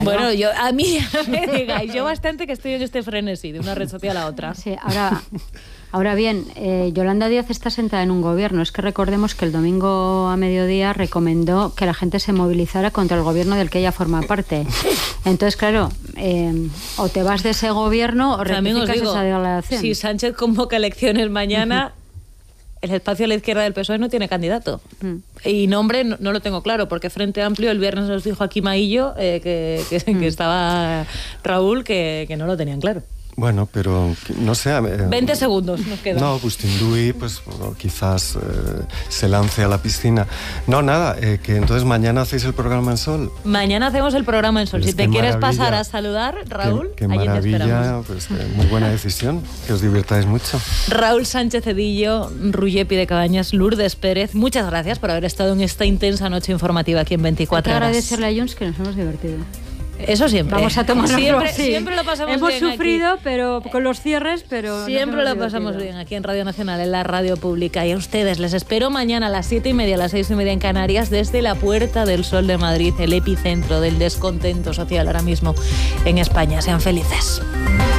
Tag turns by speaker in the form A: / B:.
A: Bueno, a mí me digáis, yo bastante que estoy en este frenesí de una red social a otra.
B: Sí, ahora bien, Yolanda Díaz está sentada en un gobierno. Es que recordemos que el domingo a mediodía recomendó que la gente se movilizara contra el gobierno del que ella forma parte. Entonces, claro, o te vas de ese gobierno o rectificas esa declaración.
A: Si Sánchez convoca elecciones mañana, el espacio a la izquierda del PSOE no tiene candidato. Y nombre no lo tengo claro, porque Frente Amplio el viernes nos dijo aquí Maillo que estaba Raúl, que no lo tenían claro.
C: Bueno, pero no sé...
A: 20 segundos nos quedan.
C: No, Agustín pues bueno, quizás se lance a la piscina. No, nada, que entonces mañana hacéis el programa en Sol.
A: Mañana hacemos el programa en Sol. Si te quieres pasar a saludar, Raúl,
C: qué
A: allí
C: maravilla,
A: te esperamos.
C: Pues muy buena decisión, que os divirtáis mucho.
A: Raúl Sánchez Cedillo, Ruyepi de Cabañas, Lourdes Pérez, muchas gracias por haber estado en esta intensa noche informativa aquí en 24 horas.
B: Agradecerle a Junts que nos hemos divertido.
A: Eso siempre.
B: Vamos a tomarlo
A: siempre lo pasamos
B: Hemos
A: bien.
B: Hemos sufrido,
A: aquí.
B: pero con los cierres, pero
A: siempre lo pasamos bien aquí en Radio Nacional, en la radio pública. Y a ustedes les espero mañana a las 7:30, a las 6:30 en Canarias, desde la Puerta del Sol de Madrid, el epicentro del descontento social ahora mismo en España. Sean felices.